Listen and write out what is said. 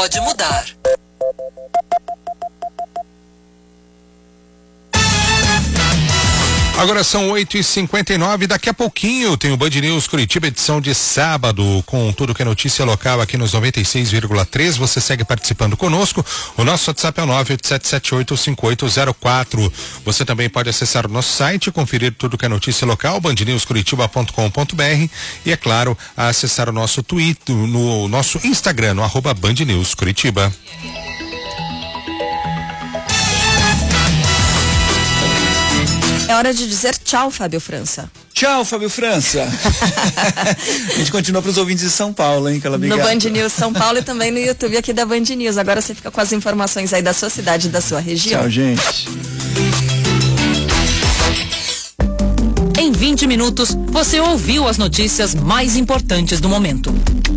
pode mudar. Agora são 8h59, daqui a pouquinho tem o Band News Curitiba, edição de sábado, com tudo que é notícia local aqui nos 96,3. Você segue participando conosco. O nosso WhatsApp é o 987785804. Você também pode acessar o nosso site, conferir tudo que é notícia local, bandnewscuritiba.com.br, e é claro, acessar o nosso Twitter, no nosso Instagram, no @Band News Curitiba. É hora de dizer tchau, Fábio França. Tchau, Fábio França. A gente continua para os ouvintes de São Paulo, hein? Aquela No Band News São Paulo e também no YouTube aqui da Band News. Agora você fica com as informações aí da sua cidade e da sua região. Tchau, gente. Em 20 minutos, você ouviu as notícias mais importantes do momento.